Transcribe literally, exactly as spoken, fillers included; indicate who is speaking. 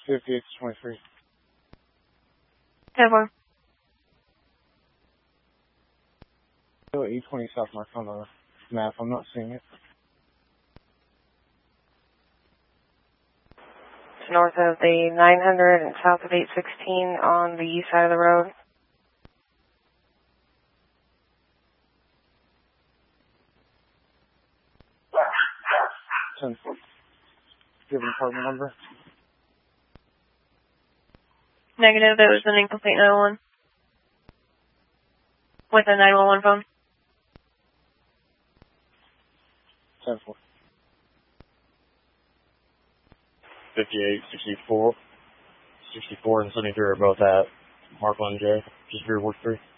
Speaker 1: fifty-eight to twenty-three.
Speaker 2: ten four.
Speaker 1: E twenty South Mark on the map. I'm not seeing it.
Speaker 2: It's north of the nine hundred and south of eight sixteen on the east side of the road.
Speaker 1: ten four. Do you have an apartment number?
Speaker 2: Negative, it was an incomplete nine one one. With a nine one one phone.
Speaker 1: ten four.
Speaker 3: fifty-eight, sixty-four, sixty-four and seventy-three are both at Mark one J, just rear work three.